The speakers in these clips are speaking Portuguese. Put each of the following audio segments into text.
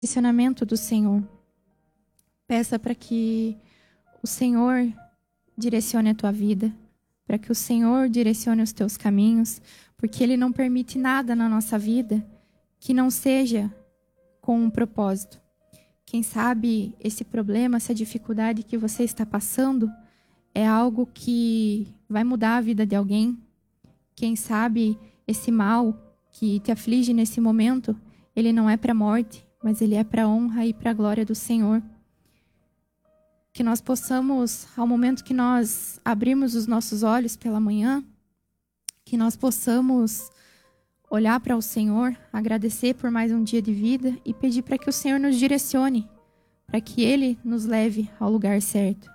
Direcionamento do Senhor. Peça para que o Senhor direcione a tua vida, para que o Senhor direcione os teus caminhos, porque Ele não permite nada na nossa vida que não seja com um propósito. Quem sabe esse problema, essa dificuldade que você está passando é algo que vai mudar a vida de alguém. Quem sabe esse mal que te aflige nesse momento, ele não é para a morte, mas ele é para a honra e para a glória do Senhor. Que nós possamos, ao momento que nós abrimos os nossos olhos pela manhã, que nós possamos olhar para o Senhor, agradecer por mais um dia de vida e pedir para que o Senhor nos direcione, para que Ele nos leve ao lugar certo.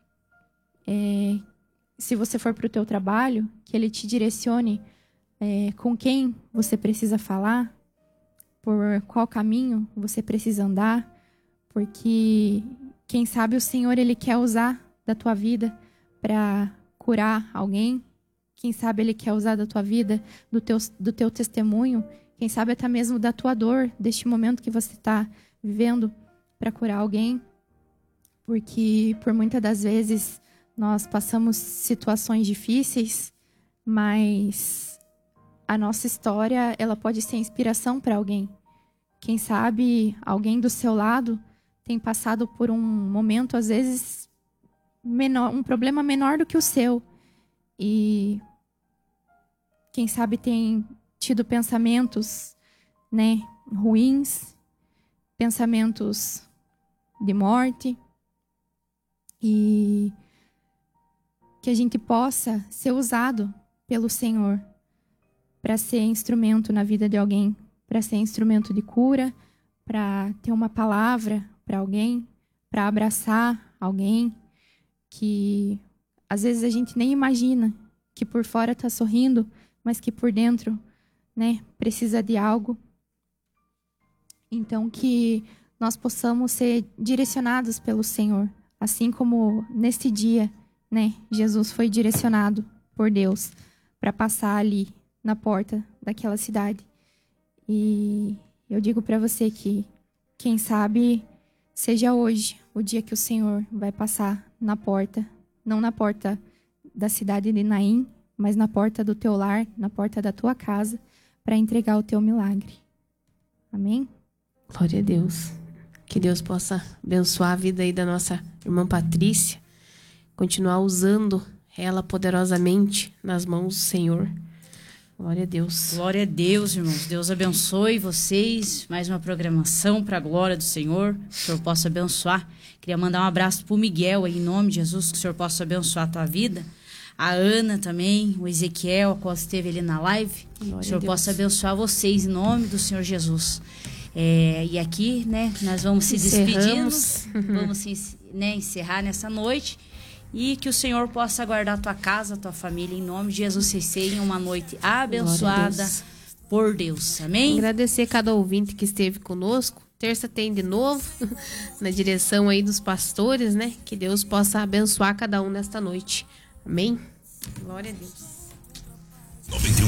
Se você for para o teu trabalho, que Ele te direcione com quem você precisa falar, por qual caminho você precisa andar, porque quem sabe o Senhor Ele quer usar da tua vida para curar alguém. Quem sabe Ele quer usar da tua vida, do teu testemunho, quem sabe até mesmo da tua dor, deste momento que você está vivendo, para curar alguém. Porque por muitas das vezes nós passamos situações difíceis, mas a nossa história ela pode ser inspiração para alguém. Quem sabe alguém do seu lado tem passado por um momento, às vezes, menor, um problema menor do que o seu. E quem sabe tem tido pensamentos, ruins, pensamentos de morte. E que a gente possa ser usado pelo Senhor para ser instrumento na vida de alguém, para ser instrumento de cura, para ter uma palavra para alguém, para abraçar alguém que às vezes a gente nem imagina, que por fora está sorrindo, mas que por dentro, precisa de algo. Então que nós possamos ser direcionados pelo Senhor, assim como neste dia, Jesus foi direcionado por Deus para passar ali na porta daquela cidade. E eu digo para você que, quem sabe, seja hoje o dia que o Senhor vai passar na porta, não na porta da cidade de Naim, mas na porta do teu lar, na porta da tua casa, para entregar o teu milagre. Amém? Glória a Deus. Que Deus possa abençoar a vida aí da nossa irmã Patrícia, continuar usando ela poderosamente nas mãos do Senhor. Glória a Deus. Glória a Deus, irmãos. Deus abençoe vocês. Mais uma programação para a glória do Senhor. Que o Senhor possa abençoar. Queria mandar um abraço para o Miguel aí, em nome de Jesus, que o Senhor possa abençoar a tua vida. A Ana também, o Ezequiel, a qual esteve ali na live. Glória que o Senhor possa abençoar vocês, em nome do Senhor Jesus. E aqui, nós vamos se despedindo. Vamos encerrar nessa noite. E que o Senhor possa guardar a tua casa, a tua família, em nome de Jesus. Vocês tenham uma noite abençoada por Deus. Amém? Agradecer a cada ouvinte que esteve conosco. Terça tem de novo, na direção aí dos pastores, Que Deus possa abençoar cada um nesta noite. Amém? Glória a Deus. 91